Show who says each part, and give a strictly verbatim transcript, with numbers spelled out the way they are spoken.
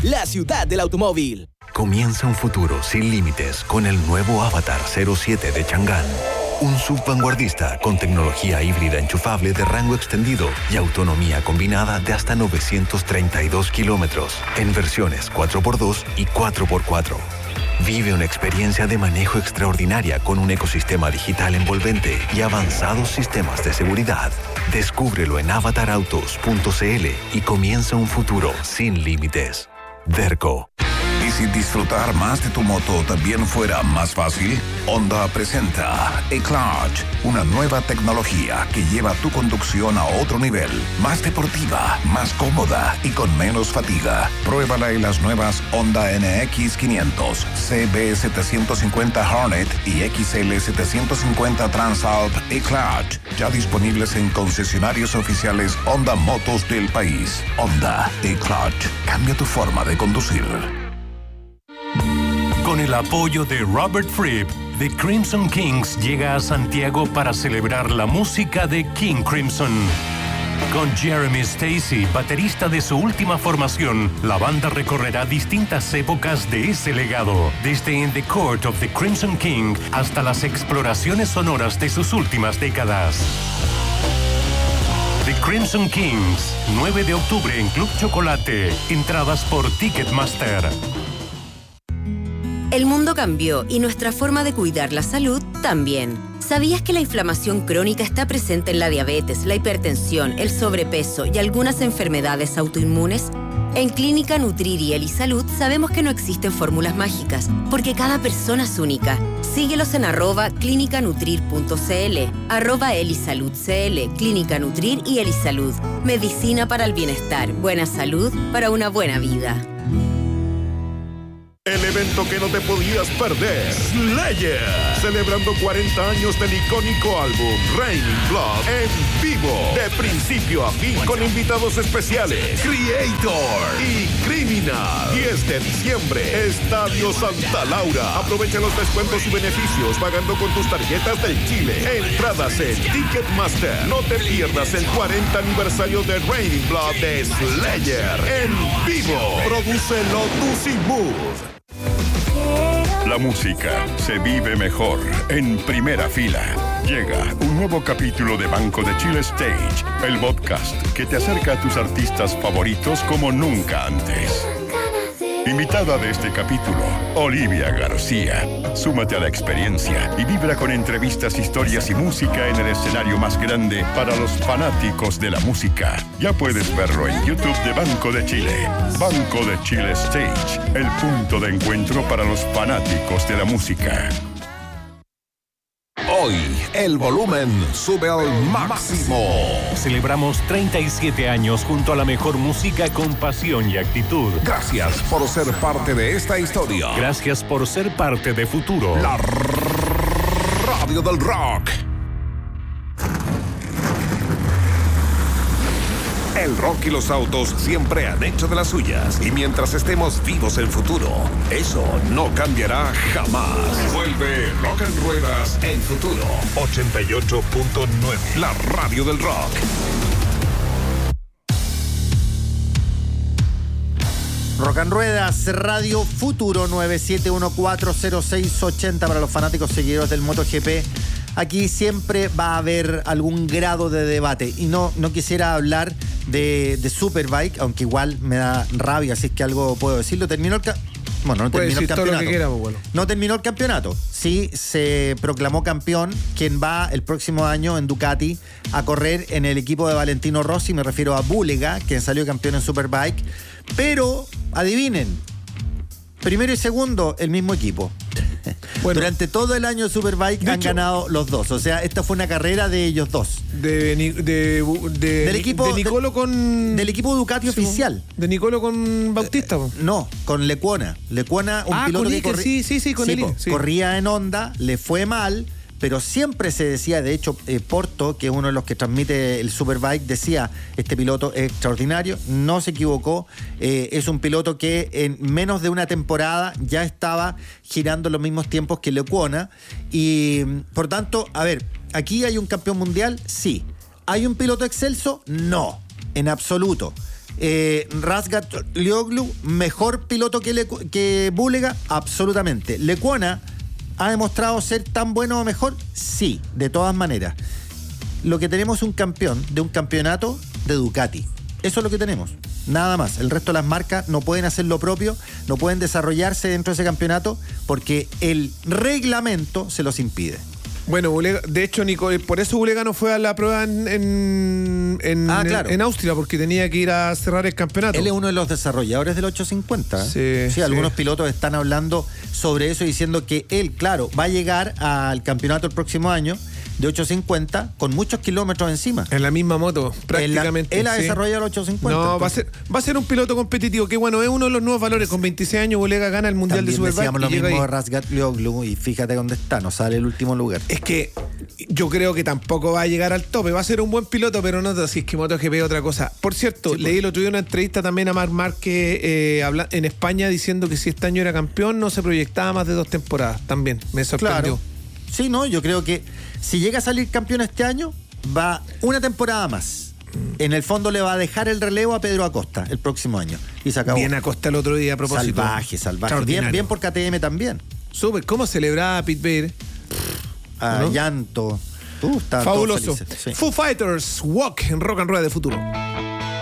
Speaker 1: la ciudad del automóvil.
Speaker 2: Comienza un futuro sin límites con el nuevo Avatar cero siete de Chang'an. Un S U V vanguardista con tecnología híbrida enchufable de rango extendido y autonomía combinada de hasta novecientos treinta y dos kilómetros en versiones cuatro por dos y cuatro por cuatro. Vive una experiencia de manejo extraordinaria con un ecosistema digital envolvente y avanzados sistemas de seguridad. Descúbrelo en avatar autos punto c l y comienza un futuro sin límites. Derco.
Speaker 3: ¿Y si disfrutar más de tu moto también fuera más fácil? Honda presenta E-Clutch, una nueva tecnología que lleva tu conducción a otro nivel, más deportiva, más cómoda y con menos fatiga. Pruébala en las nuevas Honda N X quinientos, C B setecientos cincuenta Hornet y X L setecientos cincuenta Transalp E-Clutch, ya disponibles en concesionarios oficiales Honda Motos del país. Honda E-Clutch, cambia tu forma de conducir.
Speaker 4: Con el apoyo de Robert Fripp, The Crimson Kings llega a Santiago para celebrar la música de King Crimson. Con Jeremy Stacy, baterista de su última formación, la banda recorrerá distintas épocas de ese legado, desde In the Court of the Crimson King hasta las exploraciones sonoras de sus últimas décadas. The Crimson Kings, nueve de octubre en Club Chocolate. Entradas por Ticketmaster.
Speaker 5: El mundo cambió y nuestra forma de cuidar la salud también. ¿Sabías que la inflamación crónica está presente en la diabetes, la hipertensión, el sobrepeso y algunas enfermedades autoinmunes? En Clínica Nutrir y Elisalud sabemos que no existen fórmulas mágicas, porque cada persona es única. Síguelos en arroba clínica nutrir punto c l, arroba Elisalud C L, Clínica Nutrir y Elisalud. Medicina para el bienestar, buena salud para una buena vida.
Speaker 6: El evento que no te podías perder, Slayer, celebrando cuarenta años del icónico álbum Raining Blood en vivo, de principio a fin, con invitados especiales, Creator y Criminal. diez de diciembre, Estadio Santa Laura. Aprovecha los descuentos y beneficios pagando con tus tarjetas del Chile. Entradas en Ticketmaster. No te pierdas el cuarenta aniversario de Raining Blood de Slayer en vivo. Produce Lotus y Mood.
Speaker 7: La música se vive mejor en primera fila. Llega un nuevo capítulo de Banco de Chile Stage, el podcast que te acerca a tus artistas favoritos como nunca antes. Invitada de este capítulo, Olivia García. Súmate a la experiencia y vibra con entrevistas, historias y música en el escenario más grande para los fanáticos de la música. Ya puedes verlo en YouTube de Banco de Chile. Banco de Chile Stage, el punto de encuentro para los fanáticos de la música.
Speaker 3: Hoy, el volumen sube al máximo.
Speaker 4: Celebramos treinta y siete años junto a la mejor música con pasión y actitud.
Speaker 3: Gracias por ser parte de esta historia.
Speaker 4: Gracias por ser parte de Futuro.
Speaker 3: La radio del rock. El rock y los autos siempre han hecho de las suyas. Y mientras estemos vivos en Futuro, eso no cambiará jamás. Vuelve Rock en Ruedas en Futuro. ochenta y ocho punto nueve. La radio del rock.
Speaker 8: Rock en Ruedas, Radio Futuro, nueve siete uno cuatro cero seis ocho cero para los fanáticos seguidores del MotoGP. Aquí siempre va a haber algún grado de debate. Y no, no quisiera hablar de, de Superbike, aunque igual me da rabia, así es que algo puedo decirlo. Terminó el ca- Bueno, no terminó el campeonato. Todo lo que queramos, bueno. No terminó el campeonato. Sí se proclamó campeón quien va el próximo año en Ducati a correr en el equipo de Valentino Rossi. Me refiero a Bulega, quien salió campeón en Superbike. Pero, adivinen, primero y segundo, el mismo equipo. Bueno, durante todo el año de Superbike de han hecho, ganado los dos. O sea, esta fue una carrera de ellos dos.
Speaker 9: De, de, de,
Speaker 8: del equipo,
Speaker 9: de Nicolo
Speaker 8: de,
Speaker 9: con...
Speaker 8: Del equipo Ducati sí, oficial.
Speaker 9: ¿De Nicolo con Bautista?
Speaker 8: Eh, no, con Lecuona. Lecuona, un
Speaker 9: ah,
Speaker 8: piloto que
Speaker 9: corría... Sí, sí, sí, con
Speaker 8: sí,
Speaker 9: él.
Speaker 8: Po,
Speaker 9: sí.
Speaker 8: Corría en Honda, le fue mal, pero siempre se decía, de hecho, eh, Porto, que es uno de los que transmite el Superbike, decía, este piloto es extraordinario, no se equivocó, eh, es un piloto que en menos de una temporada ya estaba girando los mismos tiempos que Lecuona, y por tanto, a ver, ¿aquí hay un campeón mundial? Sí. ¿Hay un piloto excelso? No, en absoluto. Eh, Razgatlioglu, mejor piloto que, Le, que Bulega, absolutamente. Lecuona ha demostrado ser tan bueno o mejor, sí, de todas maneras. Lo que tenemos es un campeón de un campeonato de Ducati. Eso es lo que tenemos, nada más. El resto de las marcas no pueden hacer lo propio, no pueden desarrollarse dentro de ese campeonato porque el reglamento se los impide.
Speaker 9: Bueno, Bulega, de hecho, Nico, por eso Bulega no fue a la prueba en, en, en,
Speaker 8: ah, claro.
Speaker 9: en Austria, porque tenía que ir a cerrar el campeonato.
Speaker 8: Él es uno de los desarrolladores del ochocientos cincuenta.
Speaker 9: Sí,
Speaker 8: sí, algunos sí. pilotos están hablando sobre eso, diciendo que él, claro, va a llegar al campeonato el próximo año de ochocientos cincuenta con muchos kilómetros encima.
Speaker 9: En la misma moto, prácticamente.
Speaker 8: Él, la, él
Speaker 9: sí.
Speaker 8: ha desarrollado el ochocientos cincuenta.
Speaker 9: No, va a, ser, va a ser un piloto competitivo. Que bueno, es uno de los nuevos valores. Con veintiséis años, Bulega gana el Mundial
Speaker 8: También
Speaker 9: de Superbike.
Speaker 8: Decíamos lo mismo de Razgatlioglu y fíjate dónde está, no sale el último lugar.
Speaker 9: Es que yo creo que tampoco va a llegar al tope. Va a ser un buen piloto, pero no si es que MotoGP es otra cosa. Por cierto, sí, leí el otro día una entrevista también a Marc Márquez eh, habla, en España diciendo que si este año era campeón no se proyectaba más de dos temporadas. También me sorprendió.
Speaker 8: Claro. Sí, no, yo creo que si llega a salir campeón este año, va una temporada más. En el fondo le va a dejar el relevo a Pedro Acosta el próximo año. Y se acabó.
Speaker 9: Bien Acosta el otro día a propósito.
Speaker 8: Salvaje, salvaje. Bien, bien por K T M también.
Speaker 9: Súper. ¿Cómo celebraba Pete Bader?
Speaker 8: Ah, ¿no? Llanto. Uh,
Speaker 9: fabuloso. Sí. Foo Fighters, Walk en Rock and Rueda de Futuro.